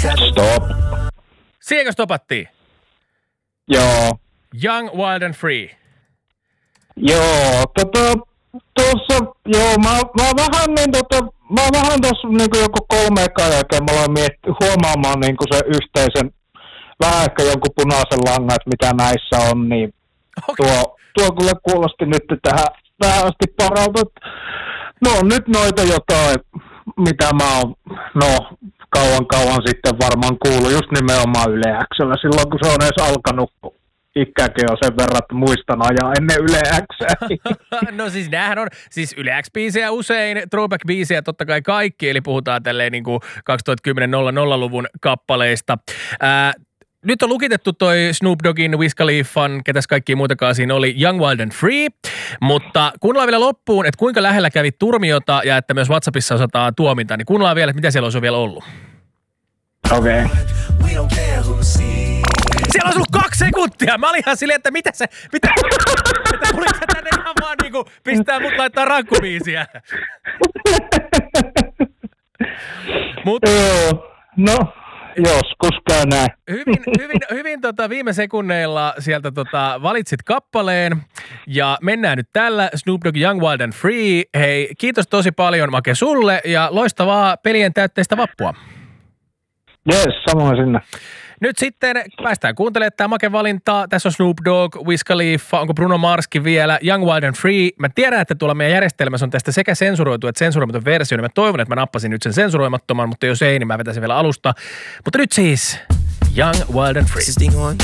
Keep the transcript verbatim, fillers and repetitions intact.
Stop. Siekö stopattiin? Joo. Young, Wild and Free. Joo, tota, tuossa, joo, mä, mä vähän niin tota, mä vähän tuossa niinku joku kolme ekan jälkeen mä aloin mietti, huomaamaan niinku se yhteisen, vähän ehkä jonkun punaisen langan, että mitä näissä on, niin okay. tuo, tuo kyllä kuulosti nyt tähän, tähän asti paralta. No nyt noita jotain, mitä mä oon, no kauan kauan sitten varmaan kuullut, just nimenomaan Yle X:llä, silloin kun se on edes alkanut. Ikäkin on sen verran, että muistan ajaa ennen Yle X:ää. No siis näähän on, siis Yle X-biisejä usein, throwback-biisejä totta kai kaikki, eli puhutaan tälleen niin kuin kaksituhattakymmenen-luvun kappaleista. Ää, nyt on lukitettu toi Snoop Doggin, Wiz Khalifan, ketäs kaikki muutakaan siinä oli, Young, Wild and Free, mutta kuunnellaan vielä loppuun, että kuinka lähellä kävi turmiota ja että myös WhatsAppissa osataan tuomita, niin kuunnellaan vielä, että mitä siellä olisi vielä ollut. Okei. Okay. Siellä olisi ollut kaksi sekuntia. Mä olin ihan silleen, että mitä se, mitä, että tuliko sä tänne ihan vaan niinku pistää mut laittaa rankkubiisiä. Mut, Joo, no joskus käy näin. Hyvin, hyvin, hyvin tota, viime sekunneilla sieltä tota, valitsit kappaleen ja mennään nyt tällä Snoop Dogg Young, Wild and Free. Hei, kiitos tosi paljon Make sulle ja loistavaa pelien täytteistä vappua. Jes, samoin sinne. Nyt sitten päästään kuuntelemaan tämä Make-valintaa. Tässä on Snoop Dogg, Wiz Khalifa, onko Bruno Marskin vielä, Young, Wild and Free. Mä tiedän, että tuolla meidän järjestelmässä on tästä sekä sensuroitu että sensuroimaton versio, niin mä toivon, että mä nappasin nyt sen sensuroimattoman, mutta jos ei, niin mä vetäisin vielä alusta. Mutta nyt siis Young, Wild and Free.